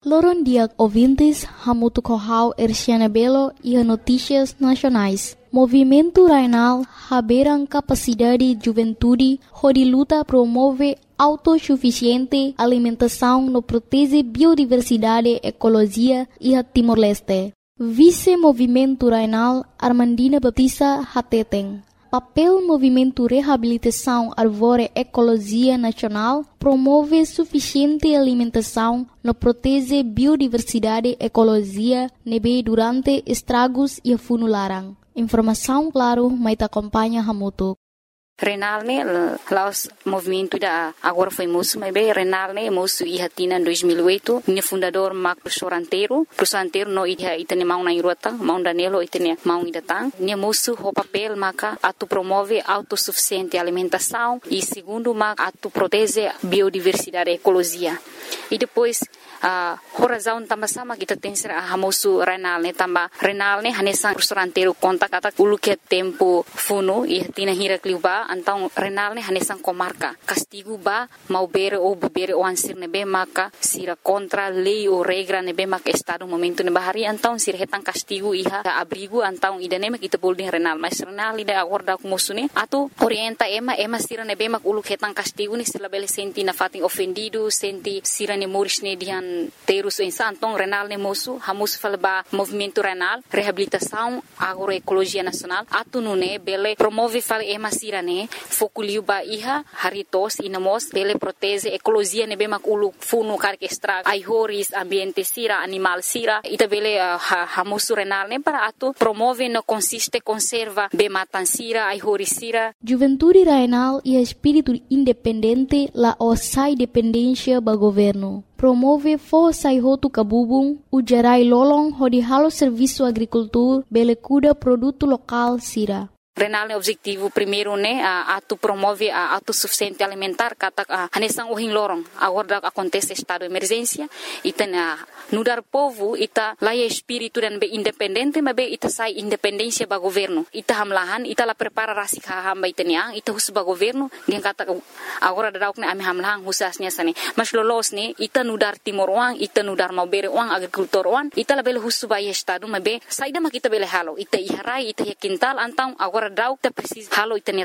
Loron dia ouvintes, hamutu kohau Erciana Belo e notícias nacionais. Movimento Rainal haberam capacidade juventude, onde luta promove autossuficiente alimentação no protege biodiversidade, ecologia e a Timor-Leste. Vice-Movimento Rainal Armandina Baptista Hateteng. Papel Movimento Reabilitação Arvore Ecologia Nacional promove suficiente alimentação no protege biodiversidade ecologia nebe durante estragos e funularang. Informação claro, mas acompanha Hamutu. Renal ne laos movimento da agora foi moço, mas bem Renal ne moço e hatina em 2008, ne fundador Mac professor anteiro no ia itane mau na irota, mau Danilo itane mau idatang, ne moço o papel maca atu promove autossuficiente alimentação e segundo mac atu protege biodiversidade ecologia. E depois a razão também sama kita tem ser a moço Renal ne tamba Renal ne hanesan professor anteiro conta kata ulu que tempo funo e hatina hira kliuba então Renal ne hanesan comarca castigo ba mau bere ou bebere ou ansir nebe maka sira contra lei ou regra nebe maka estado momento nebe hari então sira hetan castigo iha abrigo então idane mak kita boleh Renal mas Renal ida acorda com moço ne atu orienta ema sira nebe mak ulu hetan castigo ni sila bele senti na fating ofendido senti sira ne moris ne dihan terus então Renal ne moço hamus falba movimento Renal reabilitação agroecologia nacional atu nune bele promove fal ema sira ne fokuliu ba iha haritos inamos bele protege ecologia ne bemak ulu funu karke extra aihoris ambiente sira animal sira ita bele hamusu Renal ne para atu promove no consiste conserva be matan sira aihoris sira. Juventude Rainal e espírito independente la osai dependência ba governo. Promove força e roto cabubung, o gerai lolong hodi halo serviço agricultura, bele cuida produto local sira. Renal ne objetivo primeiro ne atu promove a autossuficiente alimentar kata hanesang uhing lorong agora acontece estado de emergência ita nudar povo ita laia espírito dan be independente mas be ita sai independência ba governo ita hamlahan ita la prepara rasik hamba itania ita hus ba governo dia kata agora dauk ne ami hamlahan husasnya sane mas lolos ne ita nudar timor uang ita nudar mau bere uang agrikultor uang ita la bele hus ba estado mas be saida mak ita bele halo ita iharai ita yakintal antang agora dauk ita precisa halo itania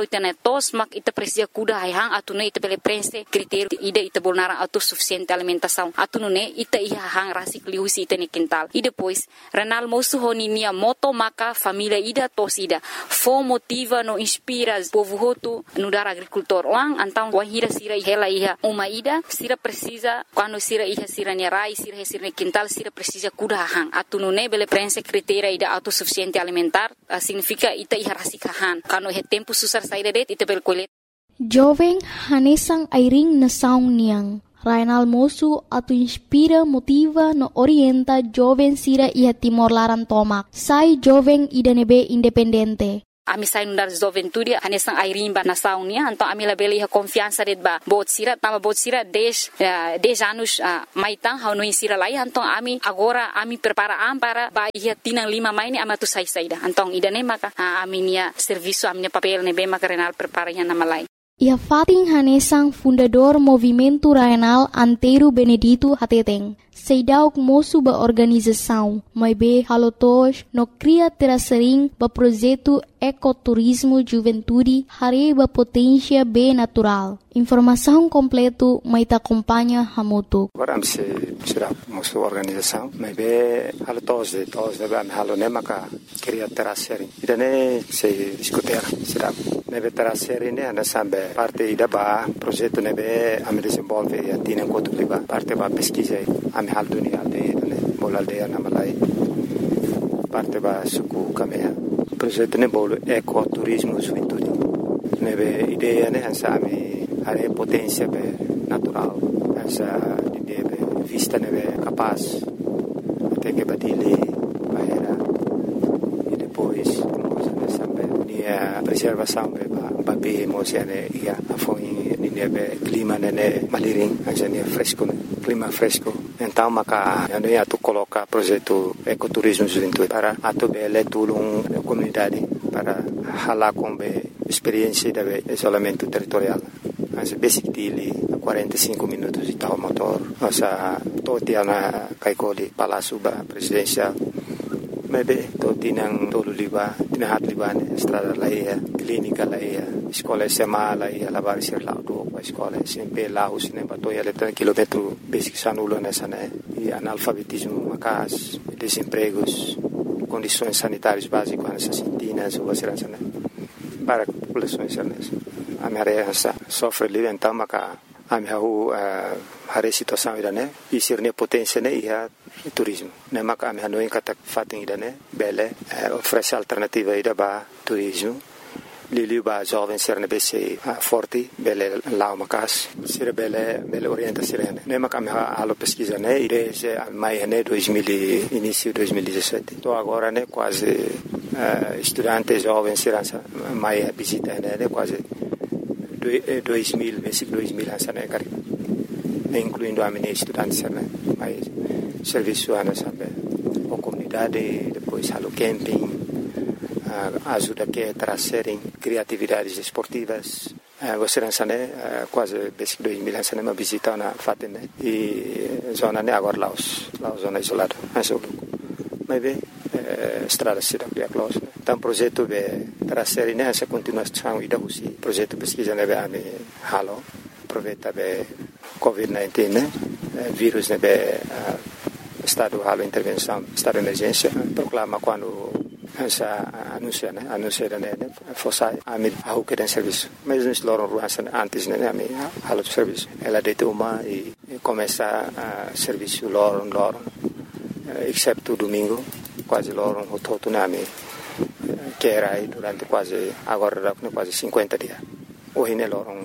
tos mak ita precisa kuda hang atune ita bele prense critério ida ita bolnara autossuficiente alimentação atune ita iha hang rasik liusi ita ne quintal e depois Renal moço honinia moto maka família ida tos ida fo motiva no inspira povo hotu no dar agricultor lang antang wahira sira hela iha uma ida sira precisa quando sira iha sira ne rai sira ne quintal sira precisa kuda hang atune bele prense critério ida autossuficiente alimentar significa ita iha rasikahan kano he tempo susar saída det ita bel kolet jovem hanesang airing na saung niang Rainal moço atu inspira motiva no orienta jovem sira iha Timor Laran tomak sai jovem idanebe independente. Ami sai nundar juventude hanesang airing ba nasaung nia então ami la bele iha confiança det ba bot sira tama bot sira 10 anos maitang hau no sira lai então ami agora ami prepara para ba iha tinang 5 mai ni amatu sai saida então idane maka ami nia serviço ami papel ne be maka Renal prepara iha nama lai. Ia fating hanesang fundador Movimento Rainal Anteiro Benedito Hateteng. Seidauk moço ba organização, mas be halotos no cria terasering ba projeto ecoturismo juventude hare ba potência be natural. Informação completo mai ta acompanha Hamutu. Agora se será moço organização, mas be halotos de ba halone maka cria terasering. Idane se discutir será nebe terasering ne ana sambe parte ida ba projeto nebe am desenvolve e atina enquanto liba parte ba pesquisa am hal dunia aldeia bola aldeia na Malai parte ba suku kamea projeto ne bolo ecoturismo juventude nebe ideia ne ansami are potência be natural asa ideia be vista nebe capaz até que batile bahera e depois coisa nessa be nia preservação be ba be mosiane ia afoi nebe clima ne maliring asa nia fresco clima fresco então maka ano ia tu coloca projeto ecoturismo juventude para atu bele tulung comunidade para hala com be experiência de isolamento territorial as basic dili 45 minutos de tal motor. Nossa, todo dia na Kaikoli, Palácio Presidencial. Maybe todo tinang tolo liba, tinahat liba ne, estrada laia, clínica laia, escola SMA laia, lavar ser lá do a escola SMP lá o cinema toia letra quilômetro basic sanulo nessa né, e analfabetismo macas, desempregos, condições sanitárias básicas nessa sintinas ou assim né, para populações nessa. A minha área sofre livre então maca a minha a situação ida né, e ser ne potência né ia turismo. Ne maka ami hanoi kata fating ida ne bele oferece alternativa ida ba turismo. Lili ba jovem ser ne bese forte bele lá macas ser bele orienta ser ne maka ami halo pesquisa né ide se mai ne 2000 início 2017. Tô agora né quase estudante jovem ser mai visita né quase 2000 mês 2000 essa né cara incluindo a minha estudante né mais serviço a comunidade, depois halo camping, ajuda que trazerem criatividades esportivas. Você né quase desde 2000 né uma visita na Fatene e zona né agora Laos zona isolada, mas bem estrada cidade é close. Então projeto de trazer né essa continuação e da Rússia, projeto pesquisa né be halo aproveita be COVID-19 né vírus né be estado halo intervenção, estado de emergência, proclama quando essa anuncia né, fosse a mim a que tem serviço. Mas nós loram ruas antes né, a mim halo de serviço. Ela deita uma e começa a serviço loram, exceto domingo, quase loram o todo na mim que era aí durante quase agora quase 50 dias. Hoje né loram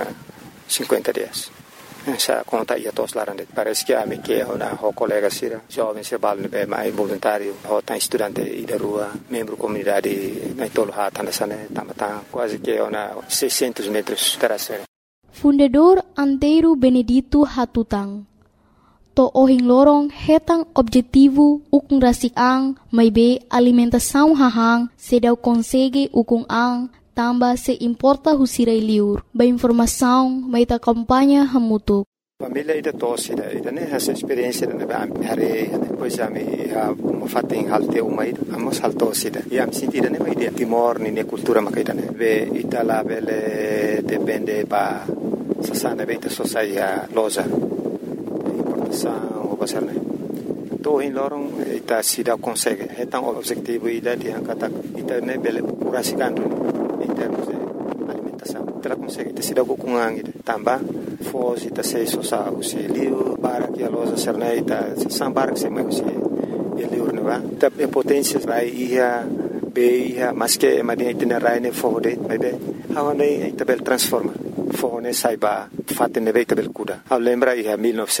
50 dias. Essa conta ia todos lá dentro. Parece que a minha que o colega sira jovem se balne bem mais voluntário, o tá estudante e da rua, membro comunidade na tolo hata nessa né, tá quase que ona 600 metros terasera. Fundador Antero Benedito Hatutang. To ohing lorong hetang objetivo ukung rasik-ang may be alimentação hahang sedau consegue ukung ang tamba se importa husirai liur. Ba informação may ta kampanya hamutuk. Família ida tosse ida né essa experiência da hari depois a me fating halte uma ida amos haltosse ida e am sentida né ida timor ni cultura makaida né ve itala vele depende ba sasana beita sociedade loja importação o basar né to in lorong ita sida consegue hetang objetivo ida di angkata ita né bele curasikan em termos de alimentação. Ela consegue ter sido com também fosse ter seis sosa o liu para que a loja serneita sambar que se mais o liu não vai. Tá potência vai ia beia mas que madia itinerário ne fode mas be hawane tabel transforma fone saiba fatte ne veita bel kuda. A lembra ia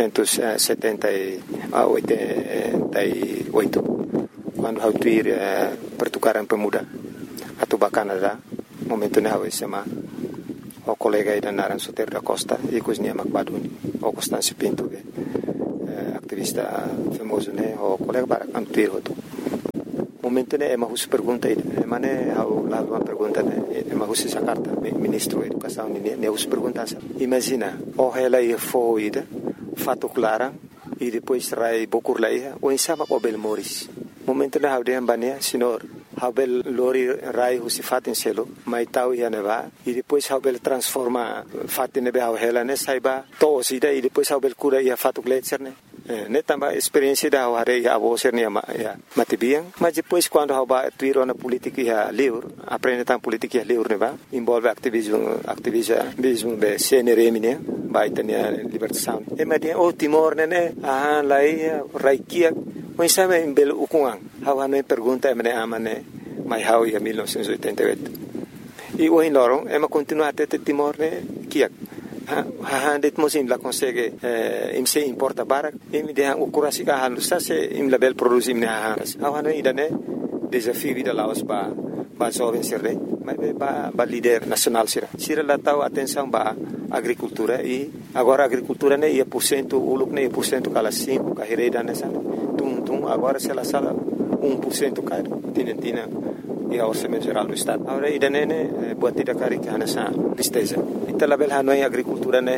1988 quando hau tuir pertukaran pemuda atau Canadá momento ne hawe sema o colega ida naran Soter da Costa e cosnia Macbaduni o Constâncio Pinto activista famoso né o colega para antuir hoto momento ne ema hus pergunta ida mane hau lá uma pergunta ne ema hus essa carta ministro da educação ne hus pergunta imagina o ela ia foi ida fato clara e depois rai bokur lá o insama o Belmoris momento ne hau de ambania senhor Habel lori rai husi fatin selo mai tau ia neva e depois Habel transforma fatin nebe hela ne saiba to sida e depois Habel cura ia fatu gletser ne tamba experiência da hare ia avoser ne ya matibiang mas depois quando haba tuiro na política ia liur aprende tam política ia liur neva envolve ativismo be CNRM ne vai tenia libertação e media o Timor ne lai raikia mas sabe em belo ukungang hawa no pergunta emne amane mai hau ia 1988 e o lorong ema continua até Timor ne kiak ha det mosim la consegue im se importa barak im de o kurasi ka hanu sa se im label produce im ne hawa no idane desafio vida laos ba jovem sirre mas ba líder nacional sira la tau atenção ba agricultura e agora agricultura ne ia % uluk ne % kala 5 kahireda nessa agora se ela sala 1% caro tinentina e a orçamento geral do estado agora ida nene buat tidak kari kana sa listeza ita label hanoi agricultura ne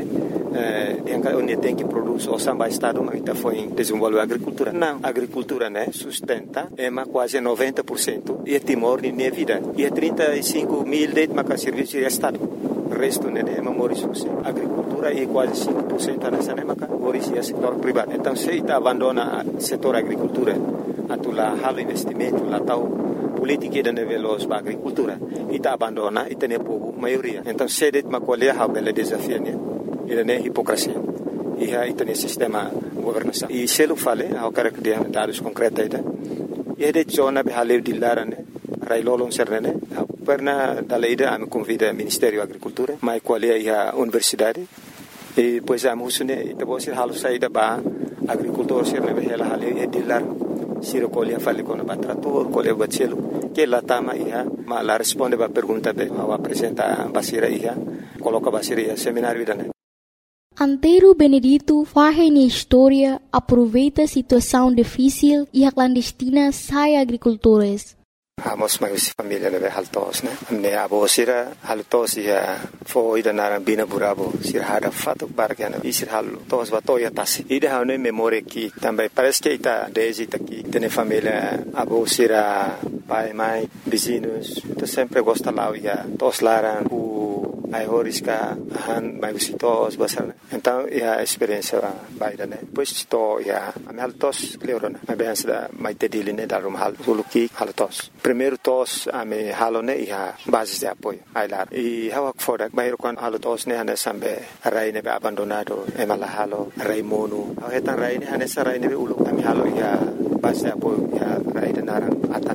onde tem que produzir o samba estado, mas está foi desenvolver a agricultura. Não, a agricultura, né, sustenta, quase 90% e Timor nem é vida. E 35 mil de serviço de estado. O resto, né, é memorização. A agricultura é quase 5% nessa época, hoje é setor privado. Então, se está abandona o setor agricultura, atular halo investimento, lá tal política de nível da agricultura, e está abandona e tem povo maioria. Então, se de uma colher há bela desafio, né, ele é hipocrisia. E aí tem sistema governação. E se ele fala, há cara que tem dados concretos aí, e de zona be haleu de lara, né, railolon serne, perna da leida a me convida Ministério da Agricultura, mas qual é a universidade, e depois a musune, e depois se halo saída ba agricultor serne be ela haleu e de lar, se recolhe fale com o trator, colhe o bacelo, que lá tama ia, mas lá responde a pergunta be, ao apresenta a basira ia, coloca a basira ia seminário da, né. Antero Benedito faz na história, aproveita a situação difícil e a clandestina sai agricultores. Amos mais família leve haltos, né? Ne abo sira haltos ia foi da narambina burabo sira hada fato bargana e sira haltos vatoia tasi. E de haune memória que também parece que está desde aqui tem família abo sira pai mãe vizinhos, tu sempre gosta lá ia tos laran ai horiska han magusitos basar. Então a experiência baida, né? Depois estou a me haltos cleorona a bem da mai tedili né da rumhal suluki haltos. Primeiro tos a me halone ia base de apoio ai lá e hawak foda bairo kon haltos ne hane sambe rai ne abandonado e malahalo rai monu hetan rai ne hane sarai ne ulu a me halo ia base de apoio ia rai de naran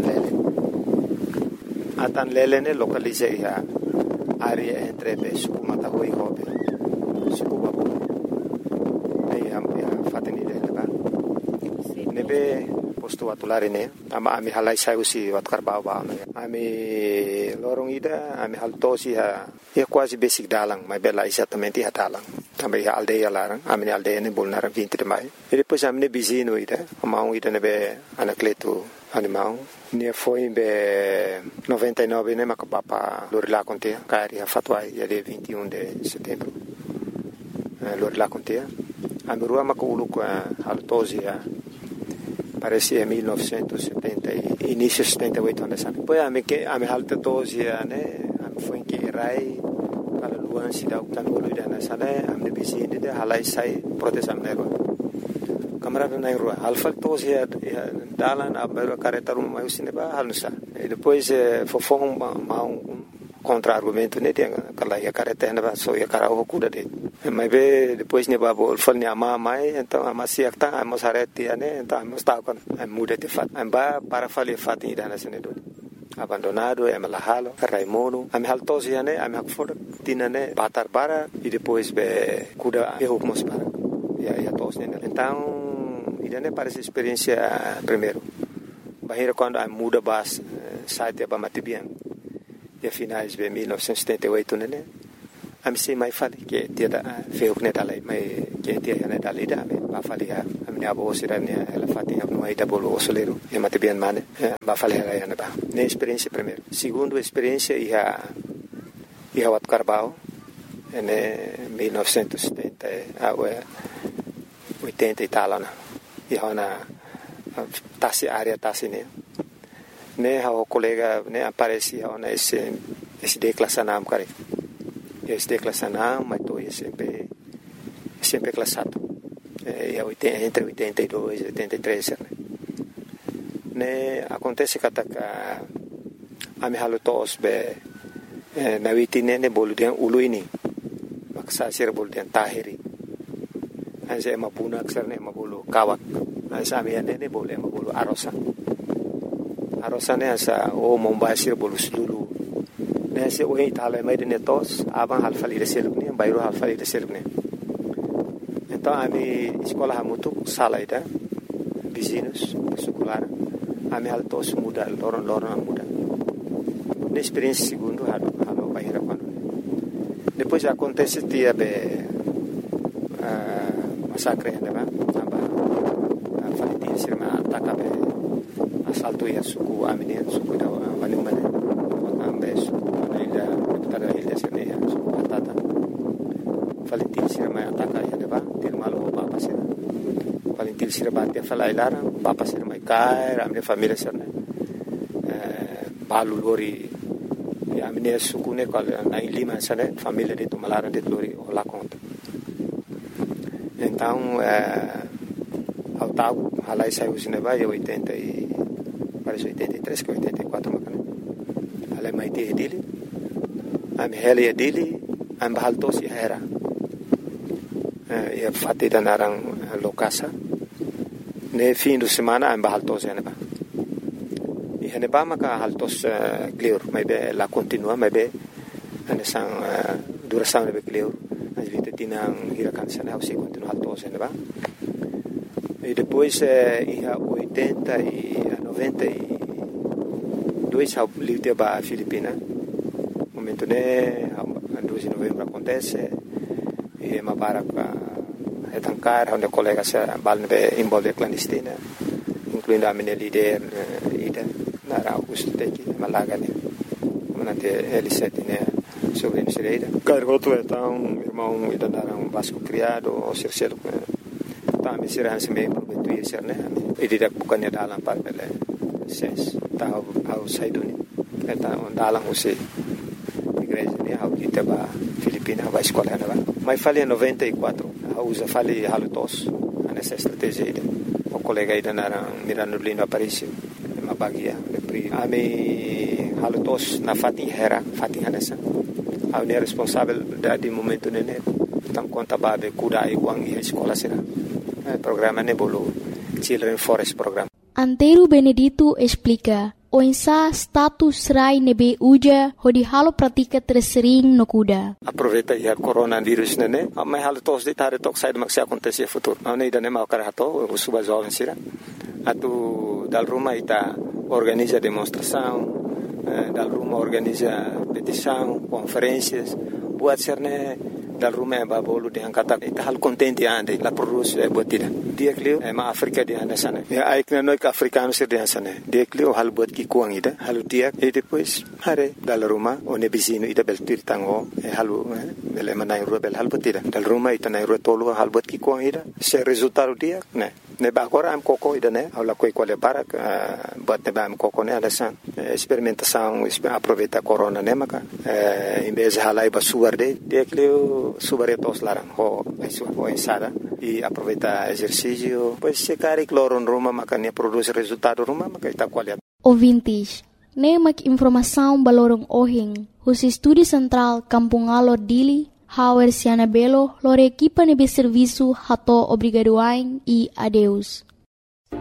atan lele ne localize ia área entre suku matahui hobe suku babu nei am fateni de leba nebe posto atulare ne ami halai sai usi wat karbau ba ami lorong ida ami haltosi ha quase basic dalang mai bela exatamente ha dalang também aldeia larang ami aldeia ne bolnar 20 de mai e depois ami ne bizino ida amau ida nebe anacleto animal ne foi em 99 né macapapa Lorila contea cari a fatwa dia 21 de setembro Lorila contea a merua maculu com a altosia parece 1970 início 78 anos depois a me altosia né foi que rai para luan cidade tan oluida na sala a me bizinde de halai sai proteção nego camarada na rua alfa tos ya dalan abero careta rumah usine ba halusa e depois fofong contra argumento ne tem aquela ya careta na so ya cara o cuda de mas be depois ne ba bol fal ne ama mai então ama siakta ama sareti ane então ama sta con muda te fat amba para fali fat ida na sene do abandonado e malahalo raimono am haltos ya ne am hakfor tinane batar bara e depois be cuda e hukmos para ya tos ne então idane parece experiência primeiro bahira quando a muda bas site ba matibian e finais de 1978 né am sei mai fali que dia da feu ne dalai mai que dia ne dalai da ba fali a minha avó sirane ela fatinha no aí da bolo solero e matibian mane ba fali ela ne ba ne experiência primeiro segundo experiência ia wat carbao ne 1970 80 e tal na e hona tasi área tasi ne o colega ne aparecia ona esse declassanam cara esse declassanam mas tô sempre classado e entre 82 e 83 ne acontece que a me halutos be na witine ne boludian uluini maksa sir boludian tahiri anse mapuna aksarne mabulu kawak ansa miane ne boleh mabulu arosa ne asa o mombasir bolu sulu ne se o itala mai de netos abang halfali de selukni bayro halfali de selukni então ami escola hamutu salaida vizinhos secular ami haltos muda loron muda ne experiência segundo halo bayra quando depois acontece dia be massacre né falitin sirma atakabe assalto ya suku amine suku da manumane ambe suku ida tada ida sirne ya suku atata falitin sirma atak palintil sira bate falai lara papa sira mai kai ramne família sira balu lori a minha sucune qual na Lima sana família de Tumalara de lori ola conta então ao tago halai saiu cinema e 80 e parece 83 que 84 macana halai mai te dele am heli dele am baltos era e fate da narang lokasa ne fim de semana am baltos ena ba e ena ba maka haltos clear mai be la continua mai be ane sang duração be clear as vite tinang hirakan sana se continua haltos ena ba e depois ia 80 e 92 ao livre ba Filipina momento ne 2 de novembro acontece e uma barca etancar onde colegas balne envolve clandestina incluindo a minha líder ida na Augusto Teki Malaga né manante L7 né sobre Insereira cargoto então irmão ida na Vasco criado o Circelo tá me será se meio prometuir ser né e didak bukannya dalam parpele ses tahu au saiduni eta dalam usi igreja né au kita ba Filipina vai escola né mas falei 94 usa falei halutos nessa estratégia ida o colega ida na Mirano Lindo Aparício uma bagia pri ami halutos na Fatihera nessa a ne responsável de momento nene tang conta babe kuda e uang e escola será programa nebolo Children Forest Program. Antero Benedito explica o insa status rai nebe uja hodi halo pratika tersering no kuda. Aproveita ya coronavírus nene, mas halo tos de tare tok sai maksi acontecer futuro. Não ida nem mau karato, o suba jovem sira. Atu dal Roma ita organiza demonstração, dal Roma organiza petição, conferências, buat serne dal Roma ba bolu de angkata ita hal contente ande la produz buatida. Dia klio ma Afrika di anda sana. Ya aikna noi ka africano sir di sana. Dia klio hal buat ki kuang ida, halu dia e depois hare dal Roma one bisino ida beltir tango halu bele manai rubel hal buatida. Dal Roma ita nai rotolo hal buat ki kuang ida. Se resultado dia ne ba agora am coco ida ne ala coi quale barak buat ne ba am coco ne alasan experimentação aproveita corona ne maka em vez halai ba suarde dia klio subaretos larang ho ensada e aproveita exercício pois se cari cloro em Roma maka ne produz resultado Roma maka ita qualidade. Ouvintes, nemak informação balorong ohing, os estúdio central Kampung Alor Dili, Hauer Siana Belo, lor equipa nebe serviço hato obrigadoain e adeus.